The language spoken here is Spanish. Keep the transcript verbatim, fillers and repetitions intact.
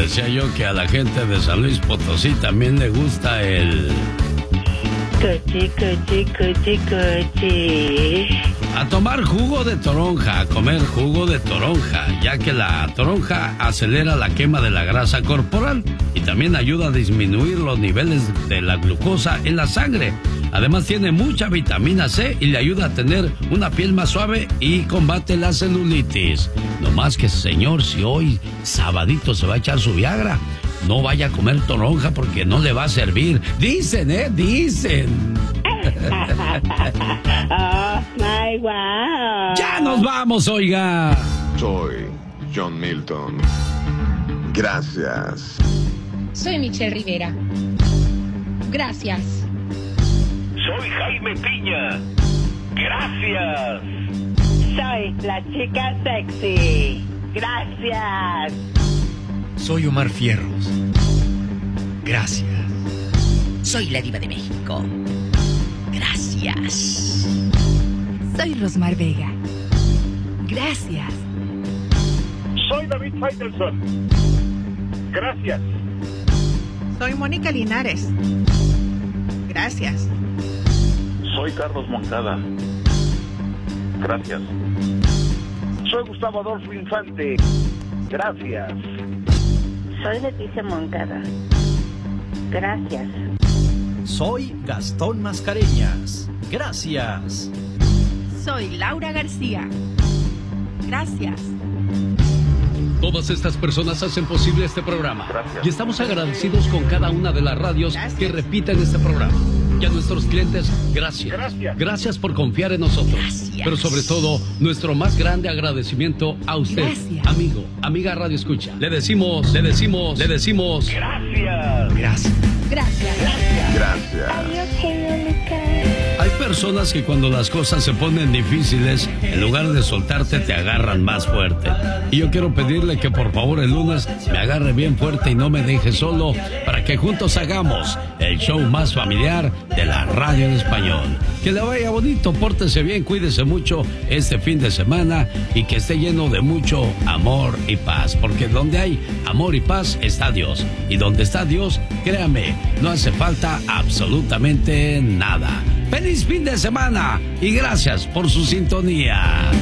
decía yo que a la gente de San Luis Potosí también le gusta el... Cochi, cochi, cochi, cochi. A tomar jugo de toronja, a comer jugo de toronja, ya que la toronja acelera la quema de la grasa corporal y también ayuda a disminuir los niveles de la glucosa en la sangre. Además tiene mucha vitamina C y le ayuda a tener una piel más suave y combate la celulitis. No más que, señor, si hoy sabadito se va a echar su Viagra, no vaya a comer toronja porque no le va a servir. Dicen, ¿eh? Dicen. Oh, my wow. ¡Ya nos vamos, oiga! Soy John Milton. Gracias. Soy Michelle Rivera. Gracias. Soy Jaime Piña. Gracias. Soy la chica sexy. Gracias. Soy Omar Fierros. Gracias. Soy la diva de México. Gracias. Soy Rosmar Vega. Gracias. Soy David Faitelson. Gracias. Soy Mónica Linares. Gracias. Soy Carlos Moncada. Gracias. Soy Gustavo Adolfo Infante. Gracias. Soy Leticia Moncada. Gracias. Soy Gastón Mascareñas. Gracias. Soy Laura García. Gracias. Todas estas personas hacen posible este programa. Gracias. Y estamos agradecidos con cada una de las radios Gracias. que repiten este programa. Y a nuestros clientes, gracias. Gracias. Gracias por confiar en nosotros. Gracias. Pero sobre todo, nuestro más grande agradecimiento a usted, Gracias. amigo, amiga Radio Escucha. Le decimos, le decimos, le decimos... Gracias. Gracias. Gracias. Gracias. Adiós, genio Lucas. Hay personas que cuando las cosas se ponen difíciles, en lugar de soltarte, te agarran más fuerte. Y yo quiero pedirle que por favor el lunes me agarre bien fuerte y no me deje solo, para que juntos hagamos el show más familiar de la radio en español. Que le vaya bonito, pórtese bien, cuídese mucho este fin de semana y que esté lleno de mucho amor y paz. Porque donde hay amor y paz está Dios. Y donde está Dios, créame, no hace falta absolutamente nada. ¡Feliz fin de semana! Y gracias por su sintonía.